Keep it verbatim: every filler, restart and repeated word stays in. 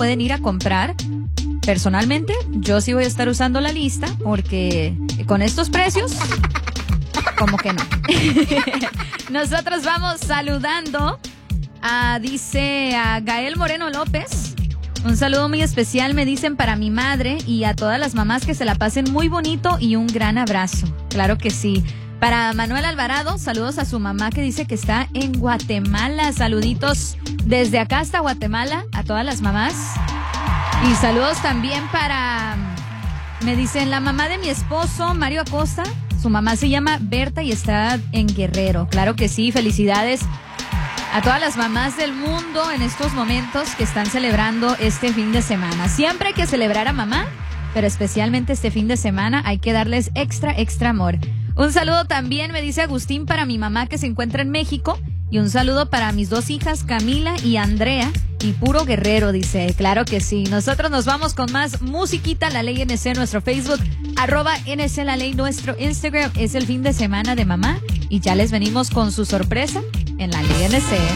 pueden ir a comprar. Personalmente, yo sí voy a estar usando la lista porque con estos precios, como que no. Nosotros vamos saludando a, dice, a Gael Moreno López. Un saludo muy especial, me dicen, para mi madre y a todas las mamás, que se la pasen muy bonito y un gran abrazo. Claro que sí. Para Manuel Alvarado, saludos a su mamá que dice que está en Guatemala. Saluditos desde acá hasta Guatemala a todas las mamás. Y saludos también para, me dicen, la mamá de mi esposo, Mario Acosta. Su mamá se llama Berta y está en Guerrero. Claro que sí, felicidades a todas las mamás del mundo en estos momentos que están celebrando este fin de semana. Siempre hay que celebrar a mamá, pero especialmente este fin de semana hay que darles extra, extra amor. Un saludo también, me dice Agustín, para mi mamá que se encuentra en México. Y un saludo para mis dos hijas, Camila y Andrea. Y puro guerrero, dice. Claro que sí. Nosotros nos vamos con más musiquita. La Ley N C, nuestro Facebook. Arroba N C La Ley, nuestro Instagram. Es el fin de semana de mamá. Y ya les venimos con su sorpresa en La Ley N C.